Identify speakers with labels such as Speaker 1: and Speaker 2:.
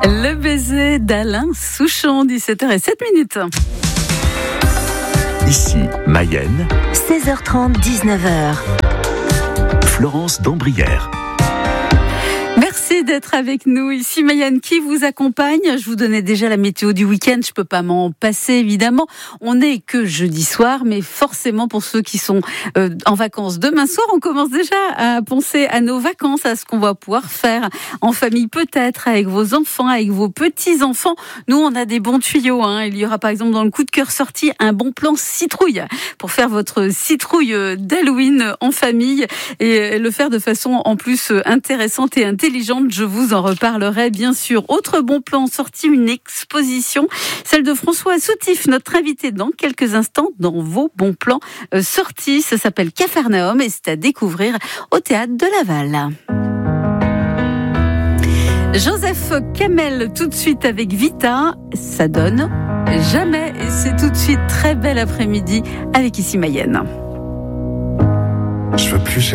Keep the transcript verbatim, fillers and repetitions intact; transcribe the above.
Speaker 1: Le baiser d'Alain Souchon, dix-sept heures zéro sept minutes.
Speaker 2: Ici, Mayenne.
Speaker 3: seize heures trente, dix-neuf heures.
Speaker 2: Florence Dambrière.
Speaker 1: Merci d'être avec nous. Ici Mayenne qui vous accompagne. Je vous donnais déjà la météo du week-end. Je peux pas m'en passer, évidemment. On n'est que jeudi soir, mais forcément pour ceux qui sont euh, en vacances demain soir, on commence déjà à penser à nos vacances, à ce qu'on va pouvoir faire en famille, peut-être avec vos enfants, avec vos petits-enfants. Nous, on a des bons tuyaux. Hein. Il y aura par exemple dans le coup de cœur sorti un bon plan citrouille pour faire votre citrouille d'Halloween en famille et le faire de façon en plus intéressante et intelligente. Je vous en reparlerai bien sûr. Autre bon plan sorti, une exposition, celle de François Soutif, notre invité dans quelques instants dans vos bons plans sortis. Ça s'appelle Capharnaüm et c'est à découvrir au théâtre de Laval. Joseph Kamel tout de suite avec Vita, ça donne jamais et c'est tout de suite très bel après-midi avec ici Mayenne.
Speaker 4: Je veux plus chercher.